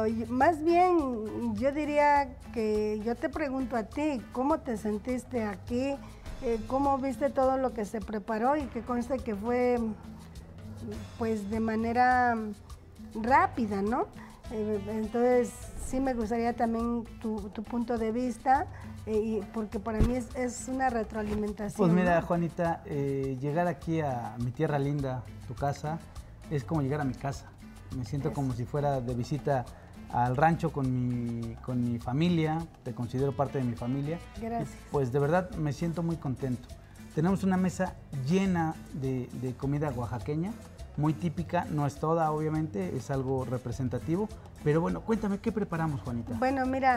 más bien yo diría que yo te pregunto a ti, ¿cómo te sentiste aquí? ¿Cómo viste todo lo que se preparó? Y que conste que fue pues de manera rápida, ¿no? Entonces sí me gustaría también tu punto de vista, porque para mí es una retroalimentación. Pues mira, ¿no? Juanita, llegar aquí a mi tierra linda, tu casa, es como llegar a mi casa. Me siento como si fuera de visita al rancho con mi familia, te considero parte de mi familia. Gracias. Y pues de verdad me siento muy contento. Tenemos una mesa llena de comida oaxaqueña, muy típica, no es toda obviamente, es algo representativo, pero bueno, cuéntame, ¿qué preparamos, Juanita? Bueno, mira,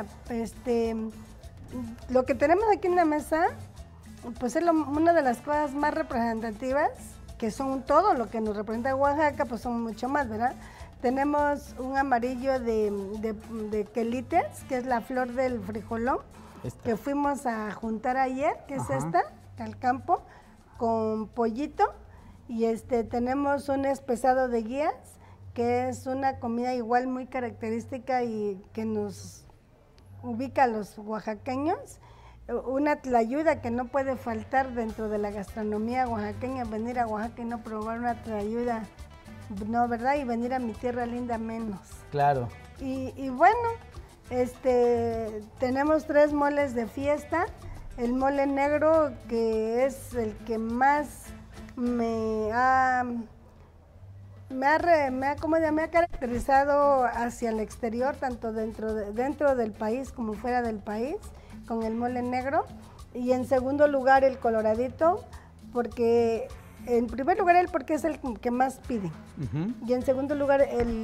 lo que tenemos aquí en la mesa, pues es una de las cosas más representativas, que son todo lo que nos representa Oaxaca, pues son mucho más, ¿verdad? Tenemos un amarillo de quelites, que es la flor del frijolón, que fuimos a juntar ayer, que es esta, al campo, con pollito. Y tenemos un espesado de guías, que es una comida igual muy característica y que nos ubica a los oaxaqueños. Una tlayuda que no puede faltar dentro de la gastronomía oaxaqueña, venir a Oaxaca y no probar una tlayuda, no, ¿verdad? Y venir a mi tierra linda menos. Claro. Y bueno, tenemos 3 moles de fiesta. El mole negro, que es el que más me ha caracterizado hacia el exterior, tanto dentro del país como fuera del país, con el mole negro. Y en segundo lugar el coloradito, porque en primer lugar porque es el que más piden. Y en segundo lugar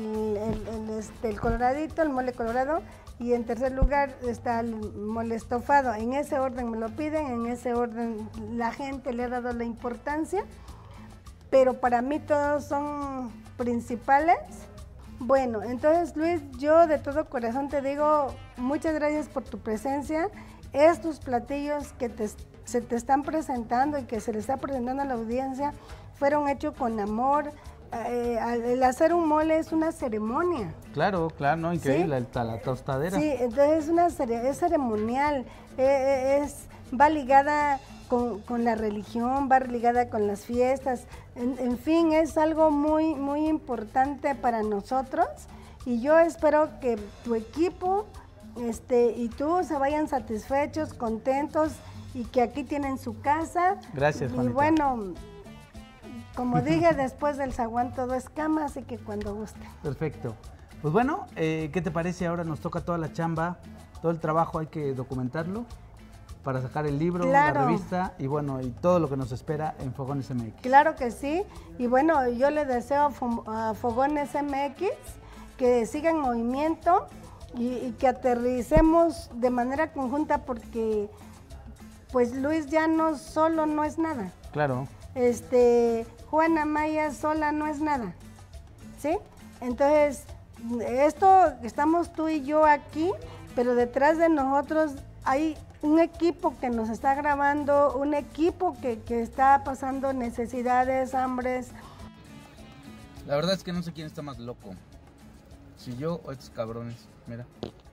el coloradito, el mole colorado. Y en tercer lugar está el mole estofado. En ese orden me lo piden, en ese orden la gente le ha dado la importancia, pero para mí todos son principales. Bueno, entonces Luis, yo de todo corazón te digo muchas gracias por tu presencia. Estos platillos que se te están presentando y que se le está presentando a la audiencia fueron hechos con amor. El hacer un mole es una ceremonia. Claro, claro, no, increíble, ¿Sí? la tostadera. Sí, entonces es ceremonial, va ligada con la religión, va ligada con las fiestas, en fin, es algo muy, muy importante para nosotros, y yo espero que tu equipo y tú se vayan satisfechos, contentos, y que aquí tienen su casa. Gracias, Juanita. Y bueno, como dije, después del zaguán todo es cama, así que cuando guste. Perfecto. Pues bueno, ¿qué te parece? Ahora nos toca toda la chamba, todo el trabajo hay que documentarlo para sacar el libro, claro, la revista y bueno, y todo lo que nos espera en Fogones MX. Claro que sí, y bueno, yo le deseo a Fogones MX que siga en movimiento y que aterricemos de manera conjunta, porque pues Luis Llanos solo no es nada. Claro. Juana Maya sola no es nada, ¿sí? Entonces, estamos tú y yo aquí, pero detrás de nosotros hay un equipo que nos está grabando, un equipo que está pasando necesidades, hambres. La verdad es que no sé quién está más loco, si yo o estos cabrones, mira.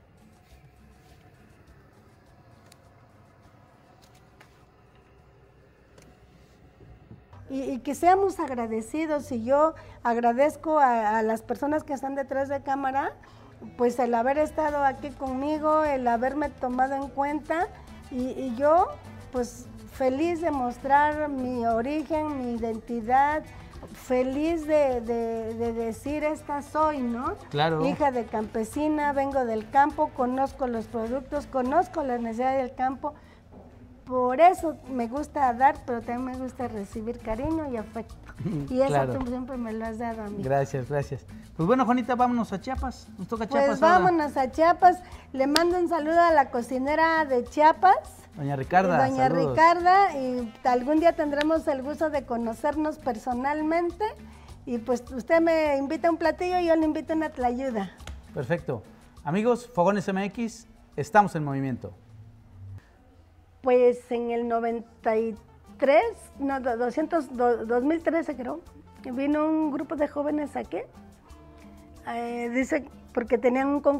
Y que seamos agradecidos, y yo agradezco a las personas que están detrás de cámara, pues el haber estado aquí conmigo, el haberme tomado en cuenta, y yo pues feliz de mostrar mi origen, mi identidad, feliz de decir esta soy, ¿no? Claro. Hija de campesina, vengo del campo, conozco los productos, conozco las necesidades del campo. Por eso me gusta dar, pero también me gusta recibir cariño y afecto. Y eso claro, tú siempre me lo has dado a mí. Gracias, gracias. Pues bueno, Juanita, vámonos a Chiapas. Nos toca Chiapas. Pues vámonos a Chiapas. Le mando un saludo a la cocinera de Chiapas, Doña Ricarda. Doña saludos. Ricarda, y algún día tendremos el gusto de conocernos personalmente. Y pues usted me invita a un platillo y yo le invito a una tlayuda. Perfecto. Amigos, Fogones MX, estamos en movimiento. Pues en el 2013 creo, vino un grupo de jóvenes aquí, dice, porque tenían un concurso